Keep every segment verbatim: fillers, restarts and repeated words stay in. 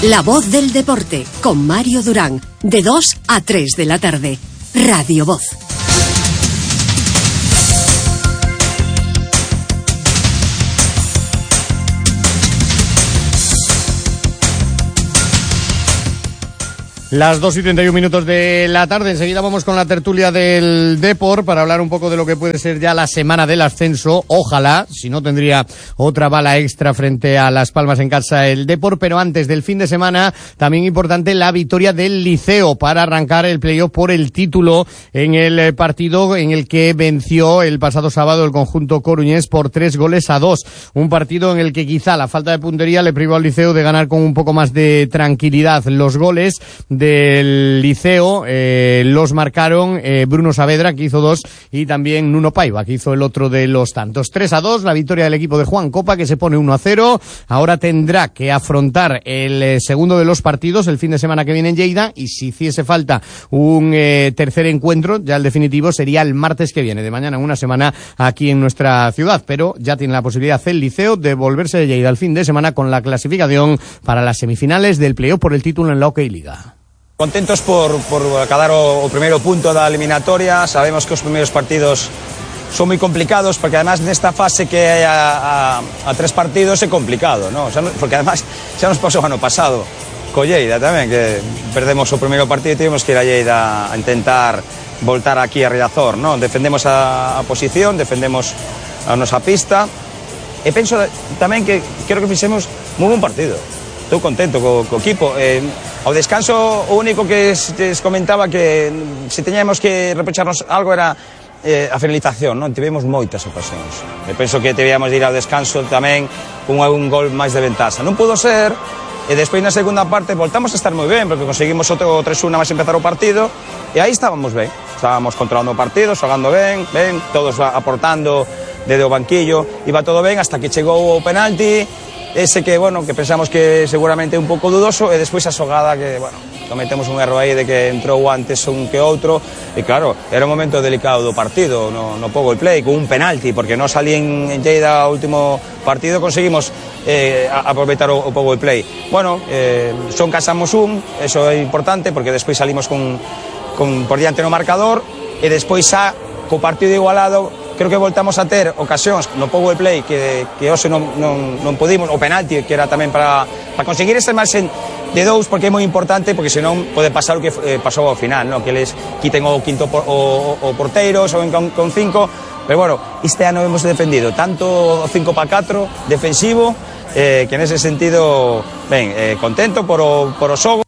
La voz del deporte, con Mario Durán, de dos a tres de la tarde. Radio Voz. Las dos y treinta y un minutos de la tarde. Enseguida vamos con la tertulia del Depor para hablar un poco de lo que puede ser ya la semana del ascenso. Ojalá, si no tendría otra bala extra frente a Las Palmas en casa el Depor. Pero antes del fin de semana, también importante la victoria del Liceo para arrancar el playoff por el título en el partido en el que venció el pasado sábado el conjunto coruñés por tres goles a dos. Un partido en el que quizá la falta de puntería le privó al Liceo de ganar con un poco más de tranquilidad. Los goles del Liceo eh, los marcaron eh, Bruno Saavedra, que hizo dos, y también Nuno Paiva, que hizo el otro de los tantos. tres a dos, la victoria del equipo de Juan Copa, que se pone uno a cero. Ahora tendrá que afrontar el eh, segundo de los partidos el fin de semana que viene en Lleida, y si hiciese falta un eh, tercer encuentro, ya el definitivo sería el martes que viene, de mañana en una semana, aquí en nuestra ciudad. Pero ya tiene la posibilidad el Liceo de volverse de Lleida el fin de semana con la clasificación para las semifinales del playoff por el título en la Hockey Liga. Contentos por, por acabar o, o primeiro punto da eliminatoria. Sabemos que os primeiros partidos son moi complicados, porque además nesta fase que hai a, a, a tres partidos é complicado, ¿no? O sea, porque además xa nos pasou ano pasado co Lleida tamén, que perdemos o primeiro partido e tivemos que ir a Lleida a intentar voltar aquí a Riazor, ¿no? Defendemos a, a posición, defendemos a nosa pista, e penso tamén que creo que fixemos moi bon partido. Estou contento co, co equipo. Eh, ao descanso o único que les comentaba que se teñamos que reprocharnos algo era eh, a finalización, non? Tivemos moitas ocasións. Eu penso que debíamos ir ao descanso tamén con un gol máis de ventaxa. Non pudo ser, e despois na segunda parte voltamos a estar moi ben, porque conseguimos outro tres uno máis empezar o partido, e aí estábamos ben. Estábamos controlando o partido, xogando ben, ben, todos aportando desde o banquillo, iba todo ben, hasta que chegou o penalti, ese que, bueno, que pensamos que seguramente é un pouco dudoso, e despois a xogada que, bueno, cometemos un erro aí de que entrou antes un que outro, e claro, era un momento delicado do partido, no, no Pogo Play, con un penalti, porque non salí en, en Lleida o último partido, conseguimos eh, aproveitar o, o Pogo Play. Bueno, eh, son casamos un, eso é importante, porque despois salimos con, con por diante no marcador, e despois xa, co partido igualado, creo que voltamos a ter ocasións no Power Play que, que hoxe non, non, non podimos, o penalti que era tamén para, para conseguir ese marxen de dous, porque é moi importante, porque senón pode pasar o que eh, pasou ao final, ¿no? Que eles quiten o quinto por, o, o porteiro, soben con, con cinco, pero bueno, este ano hemos defendido tanto cinco para catro defensivo, eh, que nese sentido, ben, eh, contento por o, por o xogo.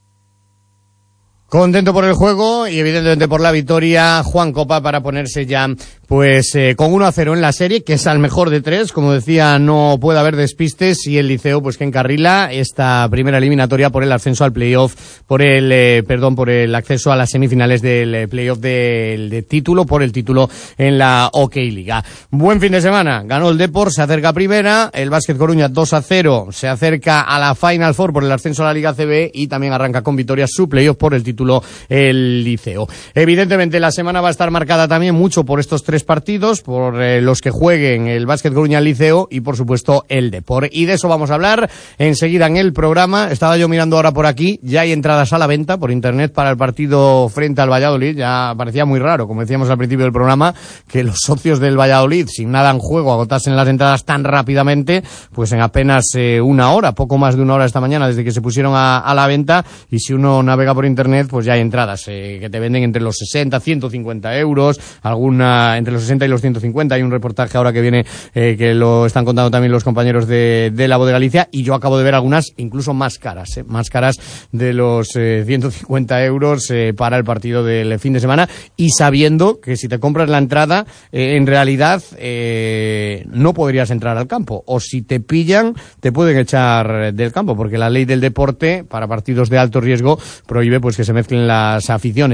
Contento por el juego y evidentemente por la victoria Juan Copa para ponerse ya pues eh, con uno a cero en la serie, que es al mejor de tres. Como decía, no puede haber despistes, y el Liceo pues que encarrila esta primera eliminatoria por el ascenso al playoff, por el eh, perdón, por el acceso a las semifinales del eh, playoff del de título, por el título en la Hockey Liga. Buen fin de semana, ganó el Depor, se acerca a primera, el Básquet Coruña dos a cero, se acerca a la Final Four por el ascenso a la Liga C B, y también arranca con victoria su playoff por el título el Liceo. Evidentemente la semana va a estar marcada también mucho por estos tres partidos, por eh, los que jueguen el Básquet Coruña, el Liceo y por supuesto el Depor, y de eso vamos a hablar enseguida en el programa. Estaba yo mirando ahora por aquí, ya hay entradas a la venta por internet para el partido frente al Valladolid. Ya parecía muy raro, como decíamos al principio del programa, que los socios del Valladolid, sin nada en juego, agotasen las entradas tan rápidamente, pues en apenas eh, una hora, poco más de una hora esta mañana desde que se pusieron a, a la venta. Y si uno navega por internet, pues ya hay entradas eh, que te venden entre los sesenta, ciento cincuenta euros, alguna entre los sesenta y los ciento cincuenta. Hay un reportaje ahora que viene eh, que lo están contando también los compañeros de, de La Voz de Galicia, y yo acabo de ver algunas incluso más caras, eh, más caras de los eh, ciento cincuenta euros eh, para el partido del fin de semana, y sabiendo que si te compras la entrada eh, en realidad eh, no podrías entrar al campo, o si te pillan te pueden echar del campo, porque la ley del deporte para partidos de alto riesgo prohíbe pues que se mezclen las aficiones.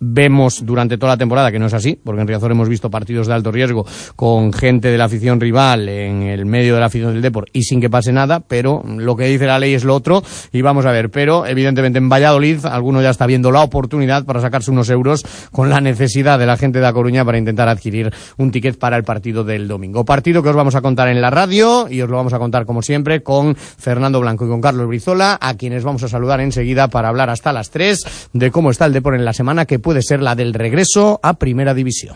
Vemos durante toda la temporada que no es así, porque en Riazor hemos visto partidos de alto riesgo con gente de la afición rival en el medio de la afición del Depor y sin que pase nada, pero lo que dice la ley es lo otro y vamos a ver. Pero evidentemente en Valladolid alguno ya está viendo la oportunidad para sacarse unos euros con la necesidad de la gente de A Coruña para intentar adquirir un ticket para el partido del domingo. Partido que os vamos a contar en la radio y os lo vamos a contar como siempre con Fernando Blanco y con Carlos Brizola, a quienes vamos a saludar enseguida para hablar hasta las tres de cómo está el Depor en la semana que puede ser la del regreso a Primera División.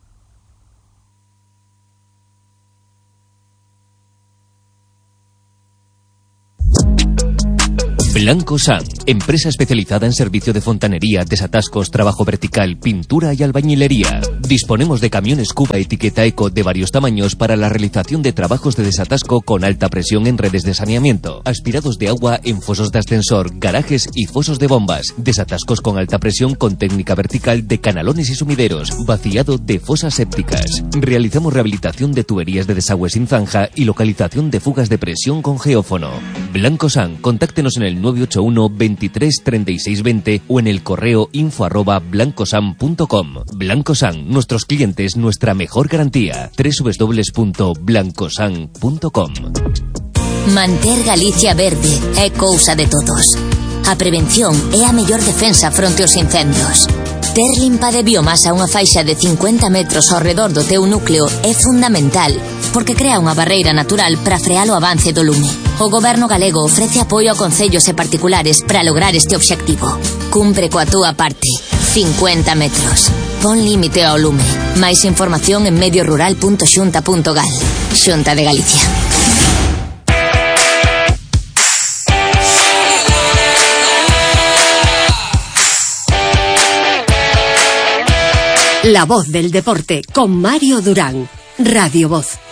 Blanco San, empresa especializada en servicio de fontanería, desatascos, trabajo vertical, pintura y albañilería. Disponemos de camiones Cuba etiqueta Eco de varios tamaños para la realización de trabajos de desatasco con alta presión en redes de saneamiento, aspirados de agua en fosos de ascensor, garajes y fosos de bombas, desatascos con alta presión con técnica vertical de canalones y sumideros, vaciado de fosas sépticas. Realizamos rehabilitación de tuberías de desagüe sin zanja y localización de fugas de presión con geófono. Blanco San, contáctenos en el nueve ocho uno, veintitrés, treinta y seis, veinte o en el correo info arroba blancosan punto com. Blanco San, nuestros clientes, nuestra mejor garantía. doble u doble u doble u punto blancosan punto com. Manter Galicia verde é cousa de todos. A prevención é a mellor defensa fronte aos incendios. Ter limpa de biomasa unha faixa de cincuenta metros ao redor do teu núcleo é fundamental, porque crea unha barreira natural para frear o avance do lume. O Goberno galego ofrece apoio a concellos e particulares para lograr este obxectivo. Cumpre coa túa parte. cincuenta metros. Pon límite ao lume. Máis información en medio rural punto xunta punto gal. Xunta de Galicia. La voz del deporte con Mario Durán. Radio Voz.